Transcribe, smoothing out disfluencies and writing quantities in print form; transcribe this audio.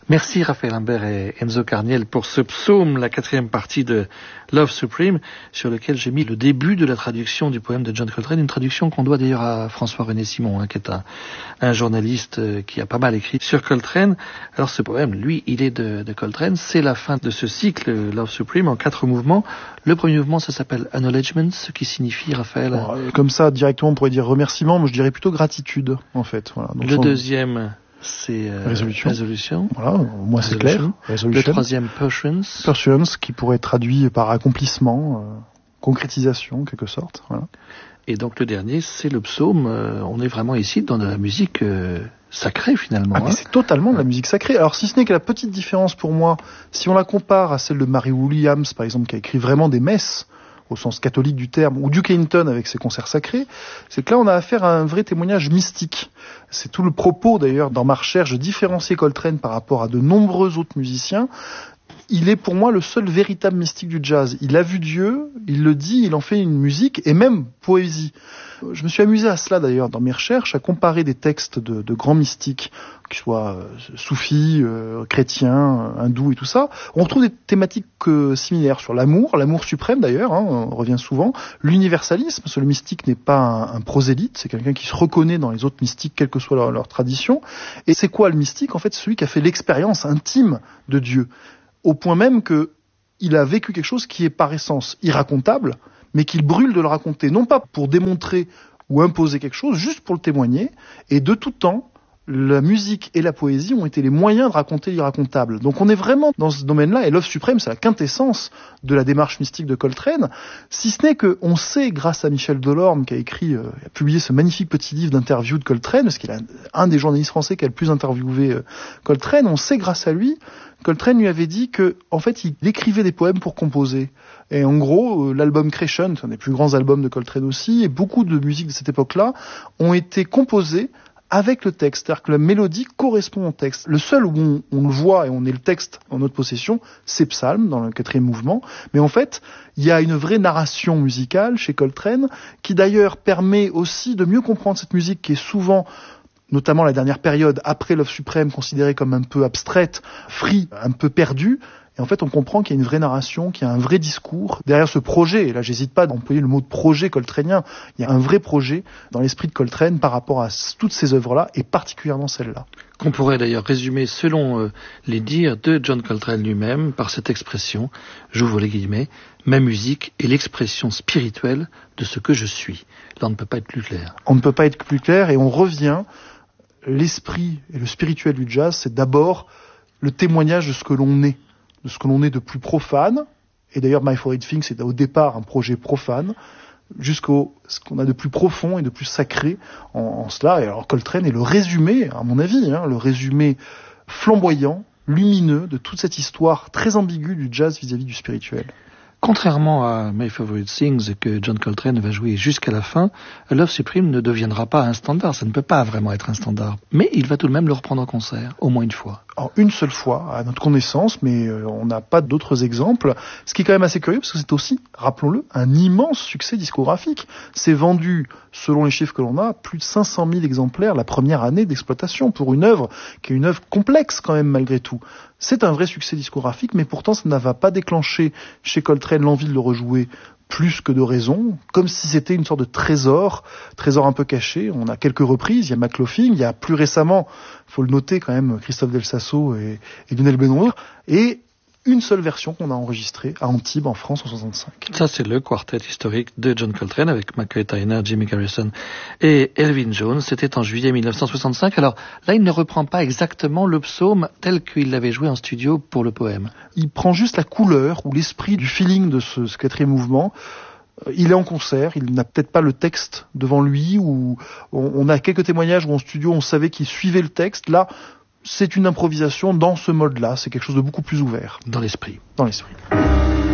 Merci Raphaël Imbert et Enzo Carniel pour ce psaume, la 4e partie de Love Supreme, sur lequel j'ai mis le début de la traduction du poème de John Coltrane, une traduction qu'on doit d'ailleurs à François-René Simon, qui est un journaliste qui a pas mal écrit sur Coltrane. Alors ce poème, lui, il est de Coltrane, c'est la fin de ce cycle Love Supreme en 4 mouvements. Le premier mouvement, ça s'appelle Acknowledgement, ce qui signifie, Raphaël... Comme ça, directement, on pourrait dire remerciement, mais je dirais plutôt gratitude, en fait. Voilà. Donc, le deuxième... c'est résolution. Voilà, moi c'est clair. Le troisième, pursuance, qui pourrait être traduit par accomplissement, concrétisation en quelque sorte. Voilà. Et donc le dernier, c'est le psaume. On est vraiment ici dans de la musique sacrée finalement. Mais c'est totalement de la musique sacrée. Alors si ce n'est que la petite différence pour moi, si on la compare à celle de Mary Williams par exemple, qui a écrit vraiment des messes, au sens catholique du terme, ou Duke Ellington avec ses concerts sacrés, c'est que là on a affaire à un vrai témoignage mystique. C'est tout le propos d'ailleurs dans ma recherche de différencier Coltrane par rapport à de nombreux autres musiciens. Il est pour moi le seul véritable mystique du jazz. Il a vu Dieu, il le dit, il en fait une musique et même poésie. Je me suis amusé à cela d'ailleurs dans mes recherches, à comparer des textes de grands mystiques, qu'ils soient soufis, chrétiens, hindous et tout ça. On retrouve des thématiques similaires sur l'amour suprême d'ailleurs, on revient souvent, l'universalisme, parce que le mystique n'est pas un prosélyte, c'est quelqu'un qui se reconnaît dans les autres mystiques, quelle que soit leur tradition. Et c'est quoi le mystique? En fait, c'est celui qui a fait l'expérience intime de Dieu, au point même que il a vécu quelque chose qui est par essence irracontable, mais qu'il brûle de le raconter, non pas pour démontrer ou imposer quelque chose, juste pour le témoigner. Et de tout temps, la musique et la poésie ont été les moyens de raconter l'irracontable. Donc on est vraiment dans ce domaine-là, et Love Supreme, c'est la quintessence de la démarche mystique de Coltrane, si ce n'est que on sait, grâce à Michel Delorme, qui a publié ce magnifique petit livre d'interview de Coltrane, parce qu'il est un des journalistes français qui a le plus interviewé Coltrane, on sait grâce à lui, Coltrane lui avait dit que, en fait, il écrivait des poèmes pour composer. Et en gros, l'album Crescent, un des plus grands albums de Coltrane aussi, et beaucoup de musiques de cette époque-là, ont été composées avec le texte, c'est-à-dire que la mélodie correspond au texte. Le seul où on le voit et on est le texte en notre possession, c'est Psalm, dans le 4e mouvement. Mais en fait, il y a une vraie narration musicale chez Coltrane, qui d'ailleurs permet aussi de mieux comprendre cette musique qui est souvent, notamment la dernière période, après Love Supreme, considérée comme un peu abstraite, free, un peu perdue. Et en fait, on comprend qu'il y a une vraie narration, qu'il y a un vrai discours. Derrière ce projet, et là j'hésite pas d'employer le mot de projet coltranien, il y a un vrai projet dans l'esprit de Coltrane par rapport à toutes ces œuvres-là, et particulièrement celle-là. Qu'on pourrait d'ailleurs résumer selon les dires de John Coltrane lui-même par cette expression, j'ouvre les guillemets, ma musique est l'expression spirituelle de ce que je suis. Là, on ne peut pas être plus clair. On ne peut pas être plus clair, et on revient, l'esprit et le spirituel du jazz, c'est d'abord le témoignage de ce que l'on est. De ce que l'on est de plus profane, et d'ailleurs My Favorite Thing c'est au départ un projet profane, jusqu'au ce qu'on a de plus profond et de plus sacré en cela. Et alors Coltrane est le résumé, à mon avis, le résumé flamboyant, lumineux de toute cette histoire très ambiguë du jazz vis-à-vis du spirituel. Contrairement à My Favorite Things que John Coltrane va jouer jusqu'à la fin, Love Supreme ne deviendra pas un standard, ça ne peut pas vraiment être un standard. Mais il va tout de même le reprendre en concert, au moins une fois. Alors, une seule fois, à notre connaissance, mais on n'a pas d'autres exemples. Ce qui est quand même assez curieux, parce que c'est aussi, rappelons-le, un immense succès discographique. C'est vendu, selon les chiffres que l'on a, plus de 500 000 exemplaires la première année d'exploitation pour une œuvre qui est une œuvre complexe quand même malgré tout. C'est un vrai succès discographique, mais pourtant ça n'a pas déclenché chez Coltrane l'envie de le rejouer plus que de raison, comme si c'était une sorte de trésor un peu caché. On a quelques reprises, il y a McLaughlin, il y a plus récemment, faut le noter quand même, Christophe Del Sasso et Lionel Benoît, et une seule version qu'on a enregistrée à Antibes en France en 65. Ça, c'est le quartet historique de John Coltrane avec McCoy Tyner, Jimmy Garrison et Elvin Jones. C'était en juillet 1965. Alors là, il ne reprend pas exactement le psaume tel qu'il l'avait joué en studio pour le poème. Il prend juste la couleur ou l'esprit du feeling de ce 4e mouvement. Il est en concert, il n'a peut-être pas le texte devant lui, ou on a quelques témoignages où en studio on savait qu'il suivait le texte. Là, c'est une improvisation dans ce mode-là, c'est quelque chose de beaucoup plus ouvert. Dans l'esprit. Dans l'esprit.